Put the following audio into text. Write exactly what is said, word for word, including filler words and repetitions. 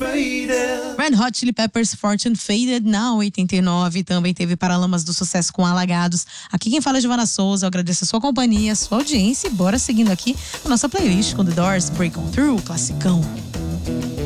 Red Hot Chili Peppers, Fortune Faded, na oitenta e nove. Também teve Paralamas do Sucesso com Alagados. Aqui quem fala é Giovana Souza. Eu agradeço a sua companhia, a sua audiência. E bora seguindo aqui a nossa playlist com The Doors, Break On Through, classicão.